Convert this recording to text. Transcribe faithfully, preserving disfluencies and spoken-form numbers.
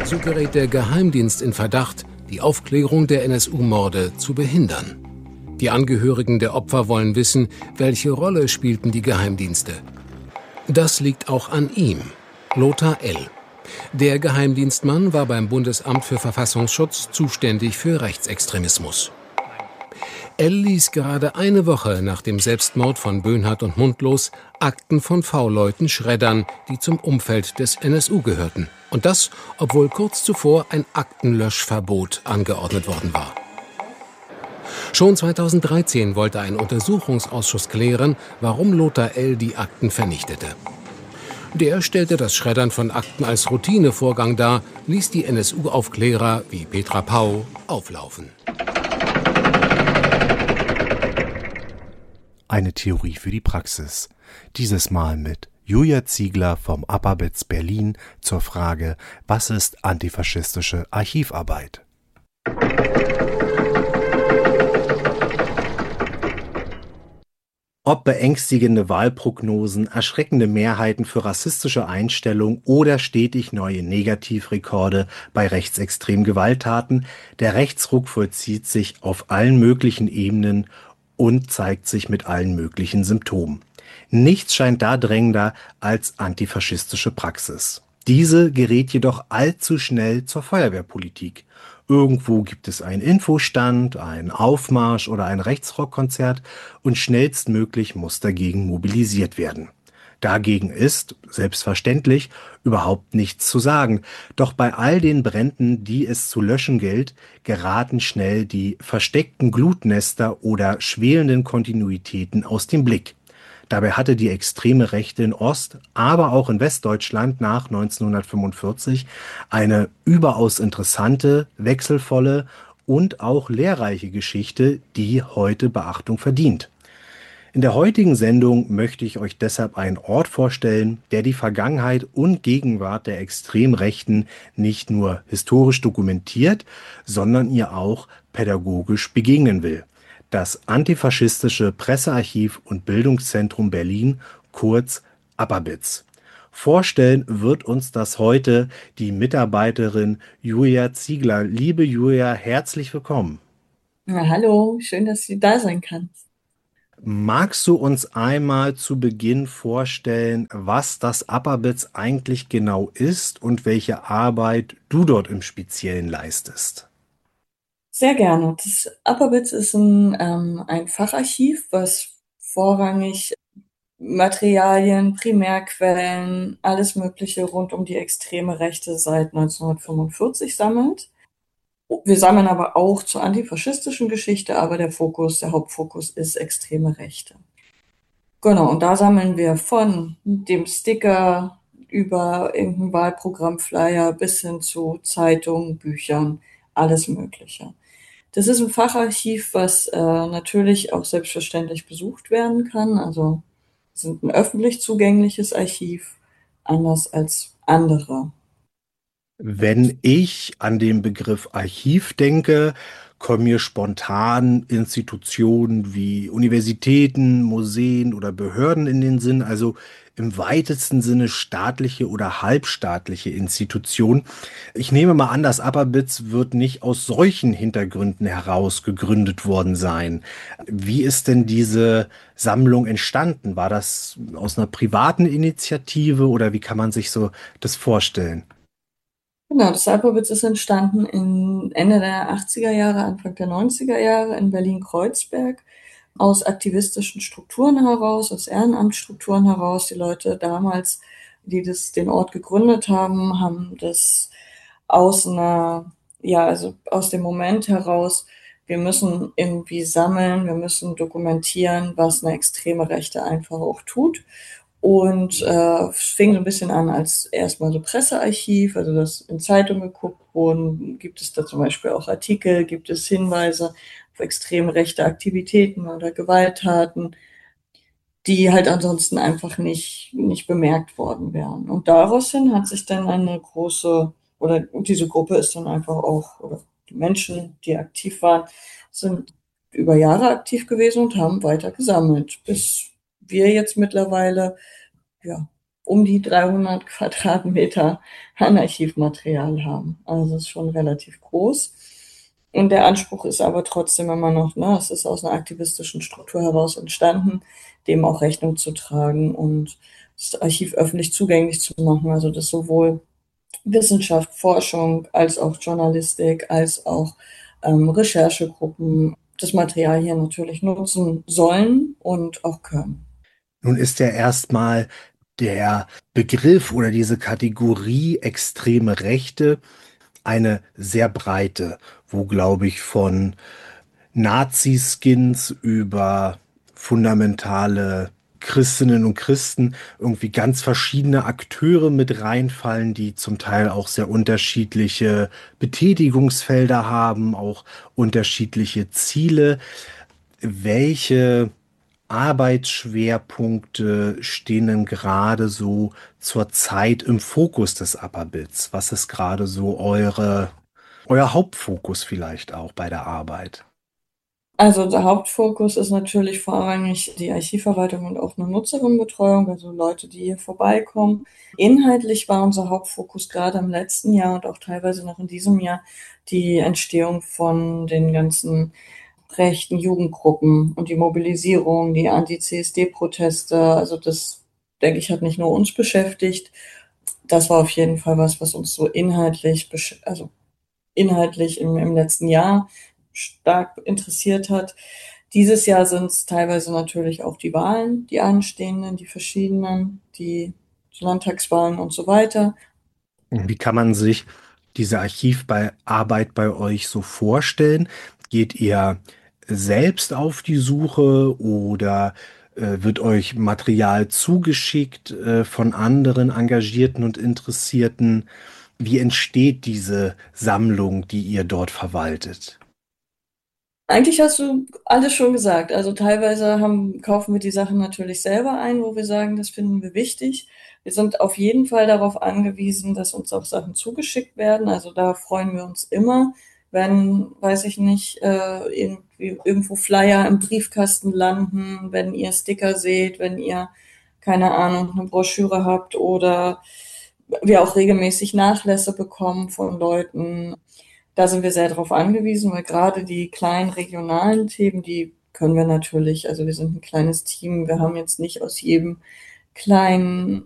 So gerät der Geheimdienst in Verdacht, die Aufklärung der N S U-Morde zu behindern. Die Angehörigen der Opfer wollen wissen, welche Rolle spielten die Geheimdienste. Das liegt auch an ihm, Lothar L. Der Geheimdienstmann war beim Bundesamt für Verfassungsschutz zuständig für Rechtsextremismus. L. ließ gerade eine Woche nach dem Selbstmord von Böhnhardt und Mundlos Akten von V-Leuten schreddern, die zum Umfeld des N S U gehörten. Und das, obwohl kurz zuvor ein Aktenlöschverbot angeordnet worden war. Schon zweitausenddreizehn wollte ein Untersuchungsausschuss klären, warum Lothar L. die Akten vernichtete. Der stellte das Schreddern von Akten als Routinevorgang dar, ließ die N S U-Aufklärer wie Petra Pau auflaufen. Eine Theorie für die Praxis. Dieses Mal mit Julia Ziegler vom APABITS Berlin zur Frage: Was ist antifaschistische Archivarbeit? Ob beängstigende Wahlprognosen, erschreckende Mehrheiten für rassistische Einstellungen oder stetig neue Negativrekorde bei rechtsextremen Gewalttaten, der Rechtsruck vollzieht sich auf allen möglichen Ebenen und zeigt sich mit allen möglichen Symptomen. Nichts scheint da drängender als antifaschistische Praxis. Diese gerät jedoch allzu schnell zur Feuerwehrpolitik. Irgendwo gibt es einen Infostand, einen Aufmarsch oder ein Rechtsrockkonzert und schnellstmöglich muss dagegen mobilisiert werden. Dagegen ist, selbstverständlich, überhaupt nichts zu sagen. Doch bei all den Bränden, die es zu löschen gilt, geraten schnell die versteckten Glutnester oder schwelenden Kontinuitäten aus dem Blick. Dabei hatte die extreme Rechte in Ost-, aber auch in Westdeutschland nach neunzehnhundertfünfundvierzig eine überaus interessante, wechselvolle und auch lehrreiche Geschichte, die heute Beachtung verdient. In der heutigen Sendung möchte ich euch deshalb einen Ort vorstellen, der die Vergangenheit und Gegenwart der Extremrechten nicht nur historisch dokumentiert, sondern ihr auch pädagogisch begegnen will. Das Antifaschistische Pressearchiv und Bildungszentrum Berlin, kurz APABITS. Vorstellen wird uns das heute die Mitarbeiterin Julia Ziegler. Liebe Julia, herzlich willkommen. Ja, hallo, schön, dass du da sein kannst. Magst du uns einmal zu Beginn vorstellen, was das APABITS eigentlich genau ist und welche Arbeit du dort im Speziellen leistest? Sehr gerne. Das APABITS ist ein, ähm, ein Facharchiv, was vorrangig Materialien, Primärquellen, alles Mögliche rund um die extreme Rechte seit neunzehnhundertfünfundvierzig sammelt. Wir sammeln aber auch zur antifaschistischen Geschichte, aber der Fokus, der Hauptfokus ist extreme Rechte. Genau, und da sammeln wir von dem Sticker über irgendein Wahlprogrammflyer bis hin zu Zeitungen, Büchern, alles Mögliche. Das ist ein Facharchiv, was äh, natürlich auch selbstverständlich besucht werden kann. Also sind ein öffentlich zugängliches Archiv, anders als andere. Wenn ich an den Begriff Archiv denke, kommen mir spontan Institutionen wie Universitäten, Museen oder Behörden in den Sinn, also im weitesten Sinne staatliche oder halbstaatliche Institutionen. Ich nehme mal an, das APABITS wird nicht aus solchen Hintergründen heraus gegründet worden sein. Wie ist denn diese Sammlung entstanden? War das aus einer privaten Initiative oder wie kann man sich so das vorstellen? Genau, das APABITS ist entstanden in Ende der achtziger Jahre, Anfang der neunziger Jahre in Berlin-Kreuzberg aus aktivistischen Strukturen heraus, aus Ehrenamtsstrukturen heraus. Die Leute damals, die das, den Ort gegründet haben, haben das aus einer, ja, also aus dem Moment heraus, wir müssen irgendwie sammeln, wir müssen dokumentieren, was eine extreme Rechte einfach auch tut. Und äh, es fing so ein bisschen an als erstmal so Pressearchiv, also dass in Zeitungen geguckt wurden, gibt es da zum Beispiel auch Artikel, gibt es Hinweise auf extrem rechte Aktivitäten oder Gewalttaten, die halt ansonsten einfach nicht, nicht bemerkt worden wären. Und daraus hin hat sich dann eine große, oder diese Gruppe ist dann einfach auch, oder die Menschen, die aktiv waren, sind über Jahre aktiv gewesen und haben weiter gesammelt, bis wir jetzt mittlerweile ja, um die dreihundert Quadratmeter an Archivmaterial haben. Also es ist schon relativ groß. Und der Anspruch ist aber trotzdem immer noch, ne, es ist aus einer aktivistischen Struktur heraus entstanden, dem auch Rechnung zu tragen und das Archiv öffentlich zugänglich zu machen. Also dass sowohl Wissenschaft, Forschung als auch Journalistik, als auch ähm, Recherchegruppen das Material hier natürlich nutzen sollen und auch können. Nun ist ja erstmal der Begriff oder diese Kategorie extreme Rechte eine sehr breite, wo, glaube ich, von Nazi-Skins über fundamentale Christinnen und Christen irgendwie ganz verschiedene Akteure mit reinfallen, die zum Teil auch sehr unterschiedliche Betätigungsfelder haben, auch unterschiedliche Ziele. Welche Arbeitsschwerpunkte stehen denn gerade so zurzeit im Fokus des Upperbits? Was ist gerade so eure, euer Hauptfokus vielleicht auch bei der Arbeit? Also der Hauptfokus ist natürlich vorrangig die Archivverwaltung und auch eine Nutzerinnenbetreuung, also Leute, die hier vorbeikommen. Inhaltlich war unser Hauptfokus gerade im letzten Jahr und auch teilweise noch in diesem Jahr die Entstehung von den ganzen rechten Jugendgruppen und die Mobilisierung, die Anti-C S D-Proteste. Also das, denke ich, hat nicht nur uns beschäftigt. Das war auf jeden Fall was, was uns so inhaltlich, besch- also inhaltlich im, im letzten Jahr stark interessiert hat. Dieses Jahr sind es teilweise natürlich auch die Wahlen, die anstehenden, die verschiedenen, die Landtagswahlen und so weiter. Wie kann man sich diese Archivarbeit bei euch so vorstellen? Geht ihr selbst auf die Suche oder äh, wird euch Material zugeschickt äh, von anderen Engagierten und Interessierten? Wie entsteht diese Sammlung, die ihr dort verwaltet? Eigentlich hast du alles schon gesagt. Also teilweise haben, kaufen wir die Sachen natürlich selber ein, wo wir sagen, das finden wir wichtig. Wir sind auf jeden Fall darauf angewiesen, dass uns auch Sachen zugeschickt werden. Also da freuen wir uns immer, wenn, weiß ich nicht, äh, irgendwie irgendwo Flyer im Briefkasten landen, wenn ihr Sticker seht, wenn ihr, keine Ahnung, eine Broschüre habt oder wir auch regelmäßig Nachlässe bekommen von Leuten. Da sind wir sehr darauf angewiesen, weil gerade die kleinen regionalen Themen, die können wir natürlich, also wir sind ein kleines Team, wir haben jetzt nicht aus jedem kleinen